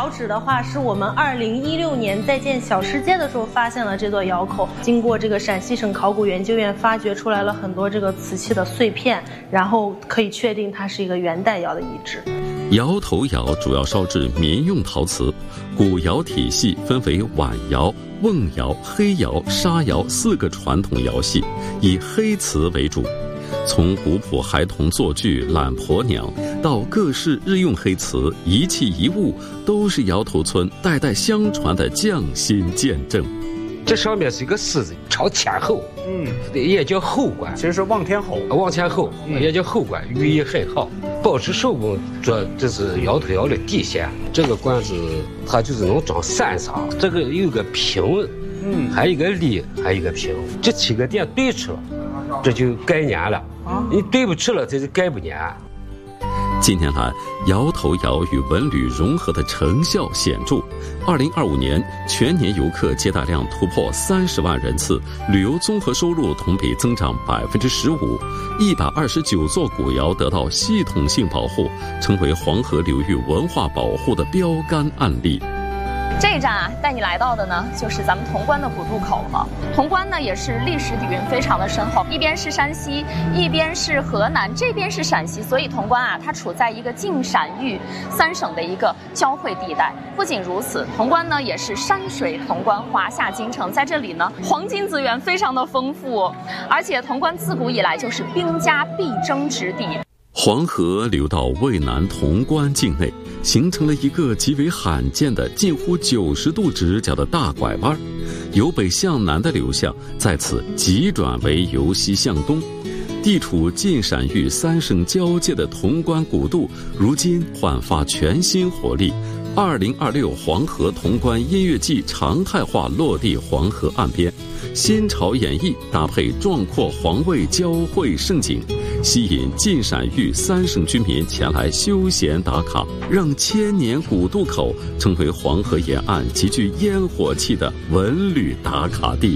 窑址的话，是我们2016年在建小吃街的时候发现了这座窑口，经过这个陕西省考古研究院发掘出来了很多这个瓷器的碎片，然后可以确定它是一个元代窑的遗址。 窑头窑主要烧制民用陶瓷，古窑体系分为碗窑、瓮窑、黑窑、砂窑4个传统窑系，以黑瓷为主。从古朴孩童坐具、懒婆娘到各式日用黑瓷，一器一物都是窑头村代代相传的匠心见证。 这上面是一个狮子，朝天后，也叫后冠， 其实是望天猴， 往前后，也叫后冠，寓意很好，保持手工。这是窑头窑的底线。这个罐子它就是能装3箱，这个有个平，还有一个立，还有一个平，这7个点对出了，这就改年了。你对不起了，这是改不年。 近年来，窑头窑与文旅融合的成效显著。2025年全年游客接待量突破30万人次，旅游综合收入同比增长15%，129座古窑得到系统性保护，成为黄河流域文化保护的标杆案例。 这一站啊，带你来到的呢，就是咱们潼关的古渡口了。潼关呢，也是历史底蕴非常的深厚，一边是山西，一边是河南，这边是陕西，所以潼关啊，它处在一个晋陕豫3省的一个交汇地带。不仅如此，潼关呢也是山水潼关，华夏京城，在这里呢，黄金资源非常的丰富，而且潼关自古以来就是兵家必争之地。 黄河流到渭南潼关境内，形成了一个极为罕见的近乎90度直角的大拐弯，由北向南的流向在此急转为由西向东。地处晋陕豫3省交界的潼关古渡，如今焕发全新活力。2026黄河潼关音乐季常态化落地黄河岸边，新潮演绎搭配壮阔黄渭交汇盛景，吸引晋陕豫3省居民前来休闲打卡，让千年古渡口成为黄河沿岸极具烟火气的文旅打卡地。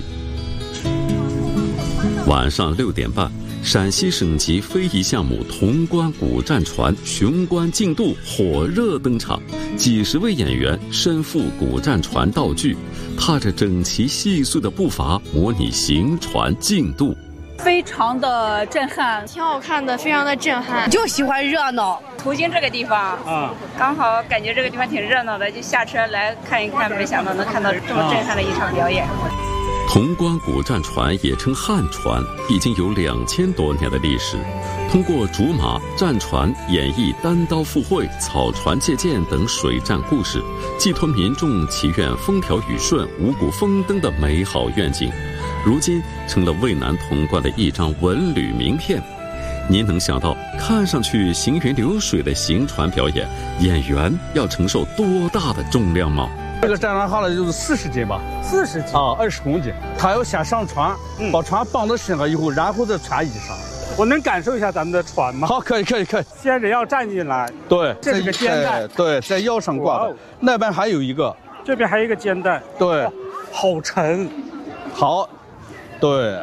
晚上6点半，陕西省级非遗项目潼关古战船雄关竞渡火热登场，几十位演员身负古战船道具，踏着整齐细碎的步伐，模拟行船竞渡。 非常的震撼， 挺好看的，非常的震撼， 就喜欢热闹。途经这个地方，刚好感觉这个地方挺热闹的，就下车来看一看，没想到能看到这么震撼的一场表演。 潼关古战船也称汉船，已经有2000多年的历史。通过竹马、战船演绎单刀赴会、草船借箭等水战故事，寄托民众祈愿风调雨顺、五谷丰登的美好愿景。如今成了渭南潼关的一张文旅名片。您能想到看上去行云流水的行船表演，演员要承受多大的重量吗？ 这个战船下来就是40斤吧，40斤啊，20公斤。他要先上船，把船绑到身上以后，然后再船衣上。 我能感受一下咱们的船吗？ 好，可以。 先人要站进来， 对， 这是个肩带， 对，在腰上挂的。那边还有一个， 这边还有一个肩带， 对， 好沉， 好，对。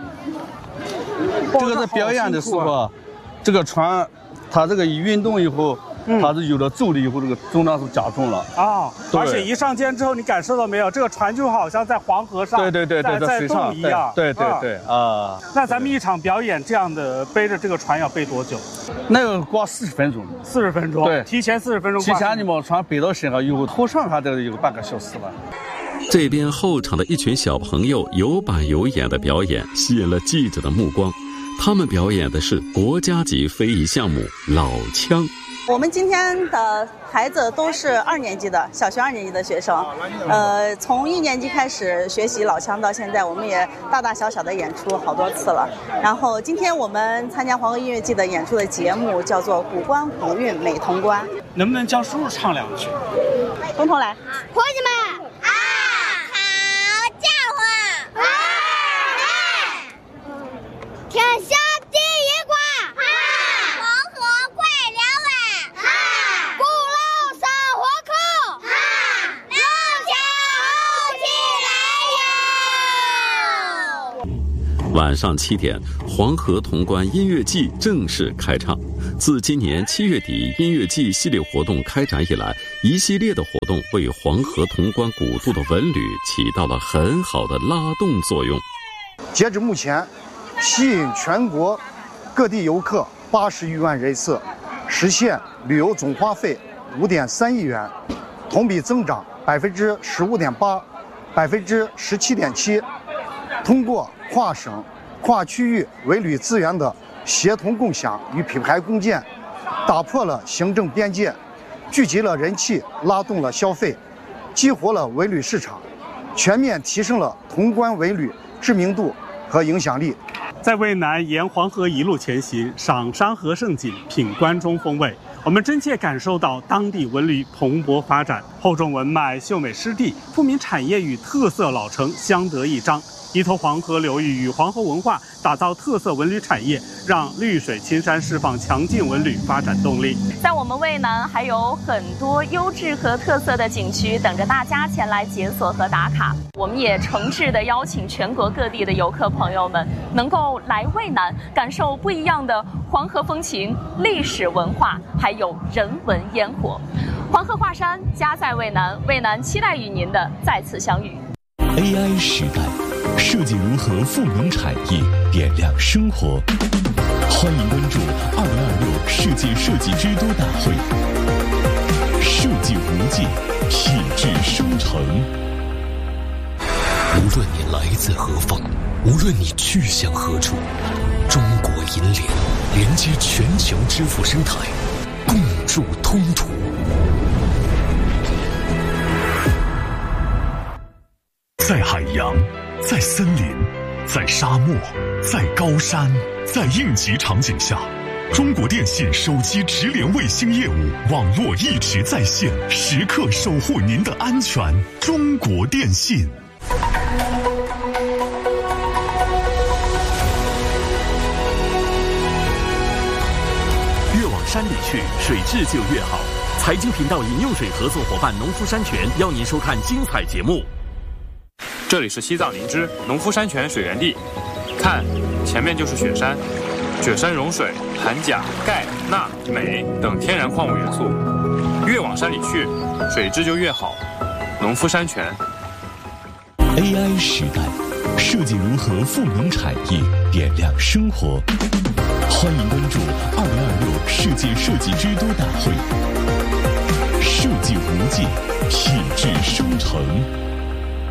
这个在表演的时候，这个船，它这个一运动以后，它是有了重力以后，这个重量是加重了啊。而且一上肩之后，你感受到没有？这个船就好像在黄河上， 对， 在水上一样。 对啊。 那咱们一场表演这样的背着这个船要背多久？ 那个挂40分钟。 40分钟。 对， 提前40分钟。 提前你把船背到身上以后，头上还得有半个小时了。 这边后场的一群小朋友有板有眼的表演，吸引了记者的目光。他们表演的是国家级非遗项目老腔。 我们今天的孩子都是2年级的，小学2年级的学生。从1年级开始学习老腔到现在，我们也大大小小的演出好多次了。然后今天我们参加黄河音乐季的演出的节目叫做《古关古韵美潼关》。 能不能教叔叔唱2句？ 从头来。 伙计们，好家伙！天下第一关，黄河快2万，鼓楼3活口，龙桥起来哟！ 晚上7点，黄河潼关音乐季正式开唱。自今年7月底音乐季系列活动开展以来， 一系列的活动为黄河潼关古渡的文旅起到了很好的拉动作用。 截至目前，吸引全国各地游客80余万人次，实现旅游总花费5.3亿元，同比增长15.8%、17.7%。通过跨省、跨区域文旅资源的协同共享与品牌共建，打破了行政边界，聚集了人气，拉动了消费，激活了文旅市场，全面提升了潼关文旅知名度和影响力。 在渭南沿黄河一路前行，赏山河胜景，品关中风味，我们真切感受到当地文旅蓬勃发展，厚重文脉、秀美湿地、富民产业与特色老城相得益彰。依托黄河流域与黄河文化，打造特色文旅产业，让绿水青山释放强劲文旅发展动力。 在我们渭南还有很多优质和特色的景区等着大家前来解锁和打卡。我们也诚挚地邀请全国各地的游客朋友们，能够来渭南感受不一样的黄河风情、历史文化，还有人文烟火。黄河华山家在渭南，渭南期待与您的再次相遇。 AI 时代，设计如何赋能产业，点亮生活？欢迎关注2026世界设计之都大会，设计无界，品质生成。 无论你来自何方，无论你去向何处，中国银联连接全球支付生态，共筑通途。 在海洋，在森林，在沙漠，在高山，在应急场景下，中国电信手机直连卫星业务网络一直在线，时刻守护您的安全。中国电信。 越往山里去，水质就越好。财经频道饮用水合作伙伴农夫山泉邀您收看精彩节目。 这里是西藏林芝农夫山泉水源地，看，前面就是雪山，雪山融水含钾、钙、钠、镁等天然矿物元素，越往山里去，水质就越好。农夫山泉。 AI 时代，设计如何赋能产业，点亮生活？欢迎关注2026世界设计之都大会，设计无界，品质生成。